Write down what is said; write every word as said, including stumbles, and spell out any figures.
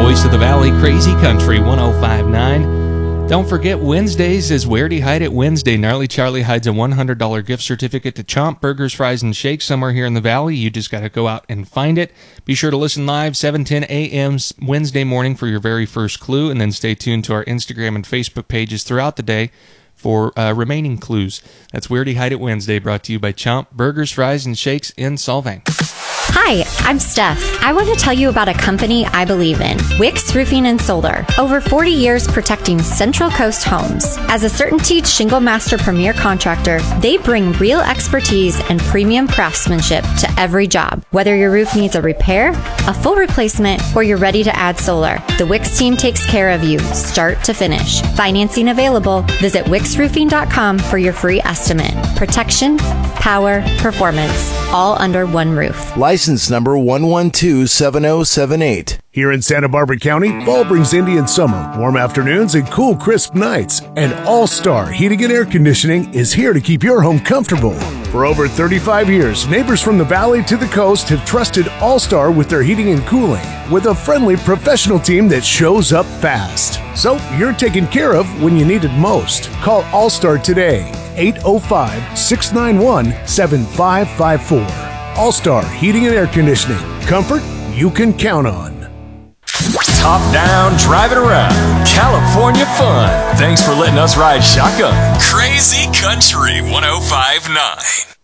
voice of the Valley, Crazy Country one oh five point nine. Don't forget, Wednesdays is Where'd He Hide It Wednesday. Gnarly Charlie hides a one hundred dollars gift certificate to Chomp Burgers, Fries, and Shakes somewhere here in the Valley. You just got to go out and find it. Be sure to listen live seven ten a.m. Wednesday morning for your very first clue, and then stay tuned to our Instagram and Facebook pages throughout the day for uh, remaining clues. That's Where'd He Hide It Wednesday, brought to you by Chomp Burgers, Fries, and Shakes in Solvang. Hi, I'm Steph. I want to tell you about a company I believe in, Wix Roofing and Solar. Over forty years protecting Central Coast homes. As a CertainTeed Shingle Master Premier Contractor, they bring real expertise and premium craftsmanship to every job. Whether your roof needs a repair, a full replacement, or you're ready to add solar, the Wix team takes care of you, start to finish. Financing available. Visit wix roofing dot com for your free estimate. Protection, power, performance, all under one roof. License number one one two seven zero seven eight. Here in Santa Barbara County, fall brings Indian summer, warm afternoons, and cool, crisp nights. And All-Star Heating and Air Conditioning is here to keep your home comfortable. For over thirty-five years, neighbors from the valley to the coast have trusted All-Star with their heating and cooling, with a friendly professional team that shows up fast. So you're taken care of when you need it most. Call All-Star today, eight oh five, six nine one, seven five five four. All-Star Heating and Air Conditioning. Comfort you can count on. Top down, driving around. California fun. Thanks for letting us ride shotgun. Crazy Country one oh five point nine.